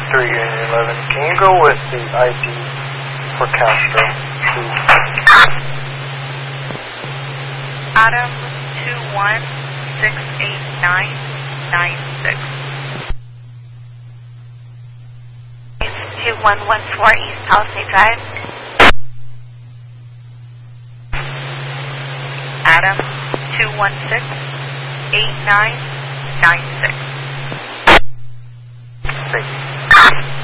3 Union 11. Can you go with the ID for Castro, please? Adam 2168996. 2114 East Palisade Drive. Adam 2168996. Thank you.